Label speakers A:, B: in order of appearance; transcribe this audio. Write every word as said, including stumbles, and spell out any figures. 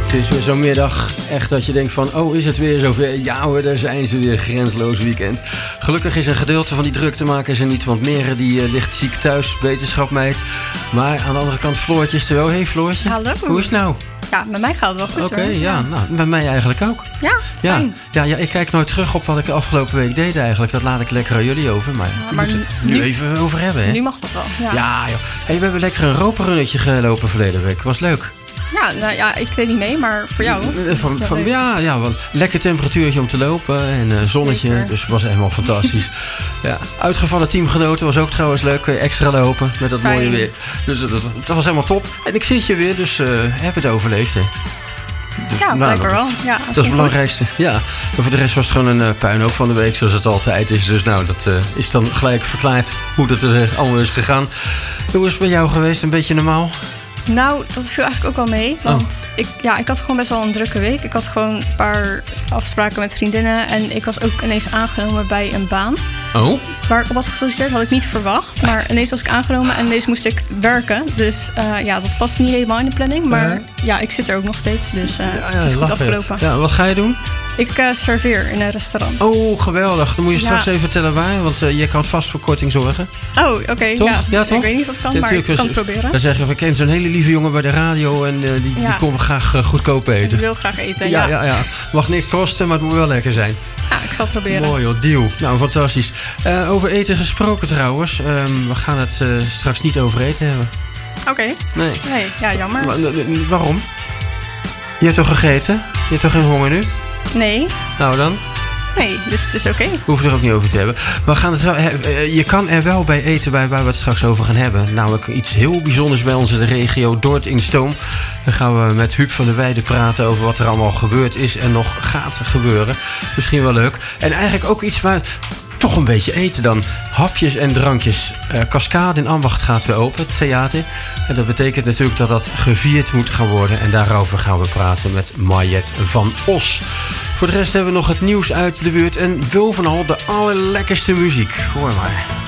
A: Het is weer zo'n middag, echt dat je denkt van... oh, is het weer zover? Ja hoor, daar zijn ze weer, grensloos weekend. Gelukkig is een gedeelte van die druktemakers er niet... want Mere die uh, ligt ziek thuis, wetenschapmeid. Maar aan de andere kant Floortje is er wel. Hé hey, Floortje,
B: hallo.
A: Hoe is het nou?
B: Ja, met mij gaat het wel goed.
A: Oké, okay, ja, nou, bij mij eigenlijk ook.
B: Ja,
A: ja,
B: fijn.
A: ja, ja, ik kijk nooit terug op wat ik de afgelopen week deed eigenlijk. Dat laat ik lekker aan jullie over. Maar,
B: ja, maar
A: moet het nu, nu even over hebben, hè?
B: Nu mag dat wel, ja.
A: Ja, joh. Hey, we hebben lekker een roperunnetje gelopen verleden week. Was leuk.
B: Ja, nou ja, ik weet niet mee, maar voor jou.
A: Van, van, ja, ja, wel lekker temperatuurtje om te lopen en uh, zonnetje, Zeker. Dus het was helemaal fantastisch. Ja, uitgevallen teamgenoten was ook trouwens leuk, extra lopen met dat Fijn. mooie weer. Dus dat, dat was helemaal top. En ik zit hier weer, dus uh, heb het overleefd, hè. Dus,
B: ja,
A: nou,
B: blijkbaar
A: dat,
B: wel. Ja,
A: dat is het belangrijkste. Goed. Ja, maar voor de rest was het gewoon een uh, puinhoop van de week, zoals het altijd is. Dus nou, dat uh, is dan gelijk verklaard hoe dat uh, allemaal is gegaan. Hoe is het bij jou geweest? Een beetje normaal?
B: Nou, dat viel eigenlijk ook wel mee. Want oh. ik, ja, ik had gewoon best wel een drukke week. Ik had gewoon een paar afspraken met vriendinnen. En ik was ook ineens aangenomen bij een baan.
A: Oh?
B: Waar ik op had gesolliciteerd, had ik niet verwacht. Maar ineens was ik aangenomen en ineens moest ik werken. Dus uh, ja, dat past niet helemaal in de planning. Maar uh. ja, ik zit er ook nog steeds. Dus uh, ja, ja, het is goed afgelopen.
A: Ja, wat ga je doen?
B: Ik uh, serveer in een restaurant.
A: Oh, geweldig. Dan moet je straks ja. even vertellen waar. Want uh, je kan vast voor korting zorgen.
B: Oh, oké. Okay,
A: ja.
B: ja, ik weet niet of dat kan, ja, maar ik kan het proberen.
A: Dan zeggen we, ik ken zo'n hele lieve jongen bij de radio. En uh, die, ja. die komen graag uh, goedkoop eten.
B: Ik wil graag eten,
A: ja.
B: ja.
A: ja, ja. Mag niks kosten, maar het moet wel lekker zijn.
B: Ja, ik zal het proberen.
A: Mooi joh, deal. Nou, fantastisch. Uh, over eten gesproken trouwens. Um, we gaan het uh, straks niet over eten hebben.
B: Oké. Okay.
A: Nee.
B: Nee, ja, jammer.
A: Maar, uh, waarom? Je hebt toch gegeten? Je hebt toch geen honger nu?
B: Nee.
A: Nou dan?
B: Nee, dus het is oké. Okay.
A: We hoeven het er ook niet over te hebben. We gaan het wel, je kan er wel bij eten bij waar we het straks over gaan hebben. Namelijk iets heel bijzonders bij ons in de regio, Dordt in Stoom. Dan gaan we met Huub van der Weijden praten over wat er allemaal gebeurd is en nog gaat gebeuren. Misschien wel leuk. En eigenlijk ook iets waar... Toch een beetje eten dan. Hapjes en drankjes. Uh, Cascade in Ambacht gaat weer open, het theater. En dat betekent natuurlijk dat dat gevierd moet gaan worden. En daarover gaan we praten met Mariette van Os. Voor de rest hebben we nog het nieuws uit de buurt. En bovenal de allerlekkerste muziek. Hoor maar.